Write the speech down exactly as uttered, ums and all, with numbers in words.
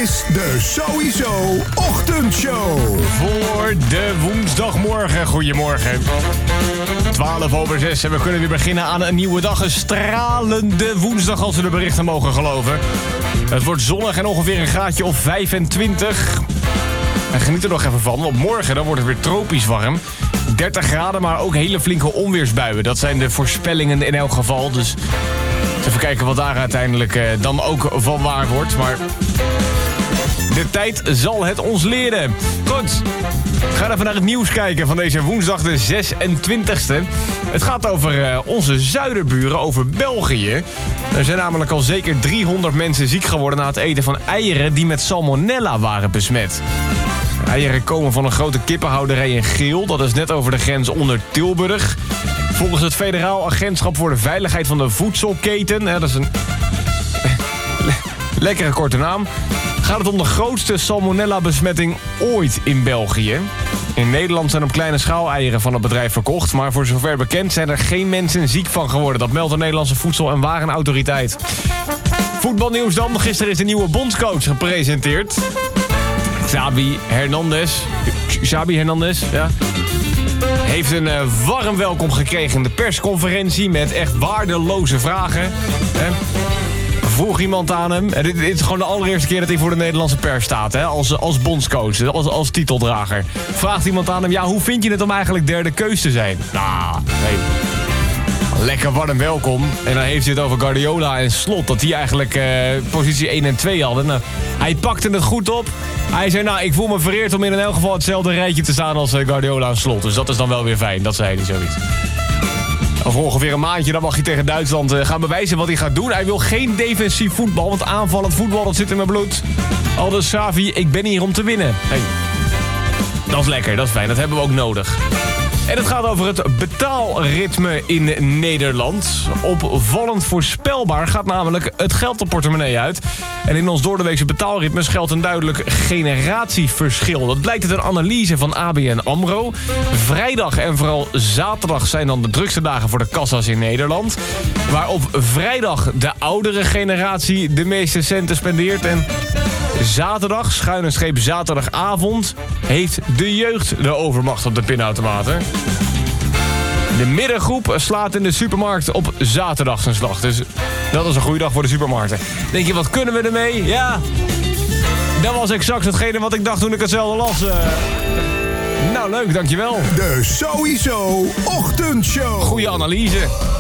is de Sowieso Ochtendshow. Voor de woensdagmorgen. Goedemorgen. twaalf over zes en we kunnen weer beginnen aan een nieuwe dag. Een stralende woensdag als we de berichten mogen geloven. Het wordt zonnig en ongeveer een graadje of vijfentwintig. En geniet er nog even van, want morgen dan wordt het weer tropisch warm. dertig graden, maar ook hele flinke onweersbuien. Dat zijn de voorspellingen in elk geval. Dus even kijken wat daar uiteindelijk eh, dan ook van waar wordt. Maar de tijd zal het ons leren. Goed, ga even naar het nieuws kijken van deze woensdag de zesentwintigste. Het gaat over uh, onze zuiderburen, over België. Er zijn namelijk al zeker driehonderd mensen ziek geworden na het eten van eieren die met salmonella waren besmet. Eieren komen van een grote kippenhouderij in Geel. Dat is net over de grens onder Tilburg. Volgens het Federaal Agentschap voor de Veiligheid van de Voedselketen... Hè, dat is een lekkere korte naam... gaat het om de grootste salmonella-besmetting ooit in België. In Nederland zijn op kleine schaal eieren van het bedrijf verkocht... maar voor zover bekend zijn er geen mensen ziek van geworden. Dat meldt de Nederlandse Voedsel- en Warenautoriteit. Voetbalnieuws dan. Gisteren is de nieuwe bondscoach gepresenteerd... Xabi Hernandez, Xabi Hernandez, ja, heeft een uh, warm welkom gekregen in de persconferentie met echt waardeloze vragen. Hè. Vroeg iemand aan hem, en dit, dit is gewoon de allereerste keer dat hij voor de Nederlandse pers staat, hè, als, als bondscoach, als, als titeldrager. Vraagt iemand aan hem, ja, hoe vind je het om eigenlijk derde keus te zijn? Nou, nee. Lekker warm welkom. En dan heeft hij het over Guardiola en Slot. Dat die eigenlijk uh, positie één en twee hadden. Nou, hij pakte het goed op. Hij zei, nou, ik voel me vereerd om in elk geval hetzelfde rijtje te staan als uh, Guardiola en Slot. Dus dat is dan wel weer fijn. Dat zei hij zoiets. Over ongeveer een maandje dan mag hij tegen Duitsland uh, gaan bewijzen wat hij gaat doen. Hij wil geen defensief voetbal, want aanvallend voetbal dat zit in mijn bloed. Aldus Xavi, ik ben hier om te winnen. Hey. Dat is lekker, dat is fijn. Dat hebben we ook nodig. En het gaat over het betaalritme in Nederland. Opvallend voorspelbaar gaat namelijk het geld de portemonnee uit. En in ons doordeweekse betaalritme geldt een duidelijk generatieverschil. Dat blijkt uit een analyse van A B N AMRO. Vrijdag en vooral zaterdag zijn dan de drukste dagen voor de kassa's in Nederland. Waar op vrijdag de oudere generatie de meeste centen spendeert. En zaterdag, schuin en streep zaterdagavond, heeft de jeugd de overmacht op de pinautomaten. De middengroep slaat in de supermarkt op zaterdag zijn slag. Dus dat is een goede dag voor de supermarkten. Denk je, wat kunnen we ermee? Ja, dat was exact hetgene wat ik dacht toen ik hetzelfde las. Uh... Nou, leuk, dankjewel. De Sowieso Ochtendshow. Goeie analyse.